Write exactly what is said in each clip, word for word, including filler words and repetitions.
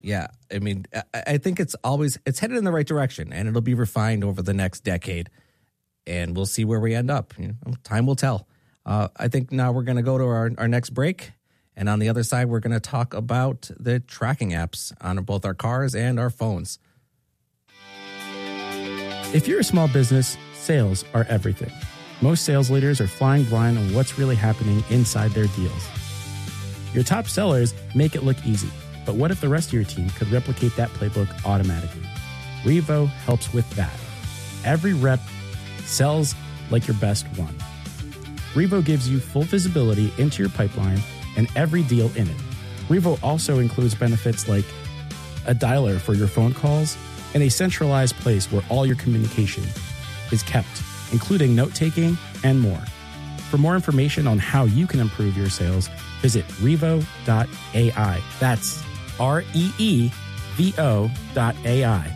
Yeah, I mean, I, I think it's always, it's headed in the right direction, and it'll be refined over the next decade, and we'll see where we end up. You know, time will tell. Uh, I think now we're going to go to our, our next break, and on the other side, we're going to talk about the tracking apps on both our cars and our phones. If you're a small business, sales are everything. Most sales leaders are flying blind on what's really happening inside their deals. Your top sellers make it look easy, but what if the rest of your team could replicate that playbook automatically? Revo helps with that. Every rep sells like your best one. Revo gives you full visibility into your pipeline and every deal in it. Revo also includes benefits like a dialer for your phone calls and a centralized place where all your communication is kept, including note-taking and more. For more information on how you can improve your sales, visit revo dot a i. That's R E E V O dot A I.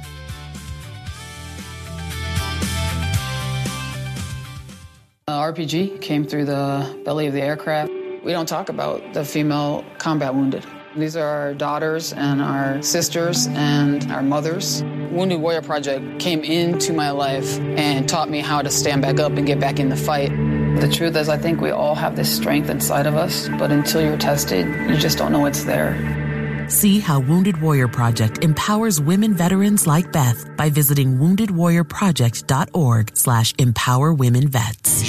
Uh, R P G came through the belly of the aircraft. We don't talk about the female combat wounded. These are our daughters and our sisters and our mothers. Wounded Warrior Project came into my life and taught me how to stand back up and get back in the fight. The truth is, I think we all have this strength inside of us, but until you're tested, you just don't know it's there. See how Wounded Warrior Project empowers women veterans like Beth by visiting wounded warrior project dot org slash empower women vets.